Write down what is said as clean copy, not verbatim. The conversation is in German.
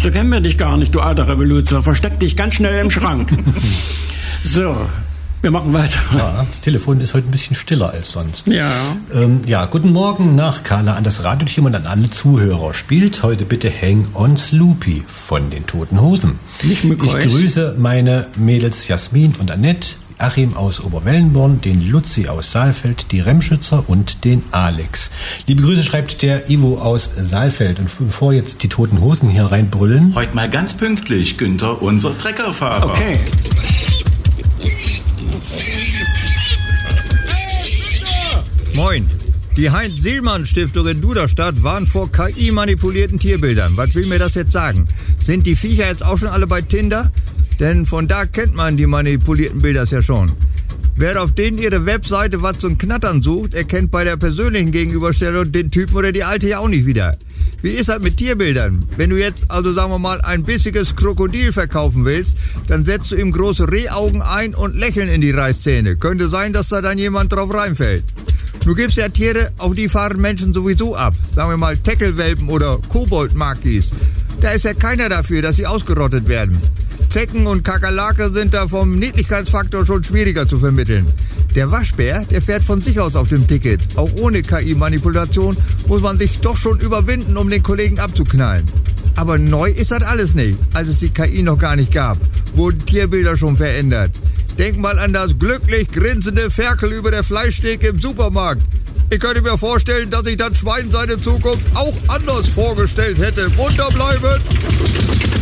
So kennen wir dich gar nicht, du alter Revoluzer. Versteck dich ganz schnell im Schrank. So, wir machen weiter. Ja, das Telefon ist heute ein bisschen stiller als sonst. Ja. Guten Morgen nach Carla an das Radioteam und an alle Zuhörer. Spielt heute bitte Hang on Sloopy von den Toten Hosen. Ich grüße meine Mädels Jasmin und Annette, Achim aus Oberwellenborn, den Luzi aus Saalfeld, die Remschützer und den Alex. Liebe Grüße schreibt der Ivo aus Saalfeld. Und bevor jetzt die Toten Hosen hier reinbrüllen... Heute mal ganz pünktlich, Günther, unser Treckerfahrer. Okay. Moin. Die Heinz-Sielmann-Stiftung in Duderstadt warnt vor KI-manipulierten Tierbildern. Was will mir das jetzt sagen? Sind die Viecher jetzt auch schon alle bei Tinder? Denn von da kennt man die manipulierten Bilder ja schon. Wer auf denen ihre Webseite was zum Knattern sucht, erkennt bei der persönlichen Gegenüberstellung den Typen oder die Alte ja auch nicht wieder. Wie ist das mit Tierbildern? Wenn du jetzt, also sagen wir mal, ein bissiges Krokodil verkaufen willst, dann setzt du ihm große Rehaugen ein und Lächeln in die Reißzähne. Könnte sein, dass da dann jemand drauf reinfällt. Nun gibt's ja Tiere, auf die fahren Menschen sowieso ab. Sagen wir mal Teckelwelpen oder Koboldmakis. Da ist ja keiner dafür, dass sie ausgerottet werden. Zecken und Kakerlake sind da vom Niedlichkeitsfaktor schon schwieriger zu vermitteln. Der Waschbär, der fährt von sich aus auf dem Ticket. Auch ohne KI-Manipulation muss man sich doch schon überwinden, um den Kollegen abzuknallen. Aber neu ist das alles nicht. Als es die KI noch gar nicht gab, wurden Tierbilder schon verändert. Denk mal an das glücklich grinsende Ferkel über der Fleischtheke im Supermarkt. Ich könnte mir vorstellen, dass sich das Schwein seine Zukunft auch anders vorgestellt hätte. Munter bleiben!